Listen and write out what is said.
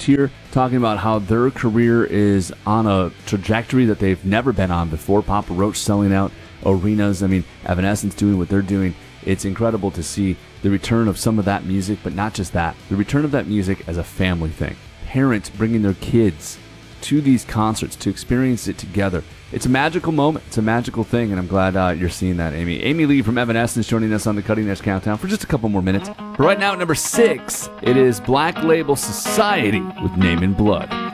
post here talking about how their career is on a trajectory that they've never been on before. Papa Roach selling out arenas. I mean, Evanescence doing what they're doing. It's incredible to see the return of some of that music, but not just that. The return of that music as a family thing. Parents bringing their kids to these concerts to experience it together. It's a magical moment. It's a magical thing, and I'm glad you're seeing that, Amy. Amy Lee from Evanescence joining us on the Cutting Edge Countdown for just a couple more minutes. But right now, at number 6, it is Black Label Society with Name in Blood.